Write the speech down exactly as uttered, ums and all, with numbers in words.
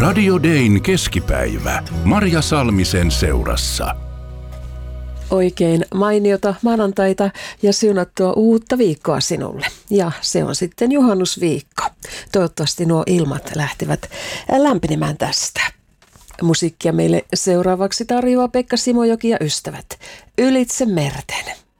Radio Dayn keskipäivä Marja Salmisen seurassa. Oikein mainiota maanantaita ja siunattua uutta viikkoa sinulle. Ja se on sitten juhannusviikko. Toivottavasti nuo ilmat lähtevät lämpenemään tästä. Musiikkia meille seuraavaksi tarjoaa Pekka Simojoki ja ystävät. Ylitse merten.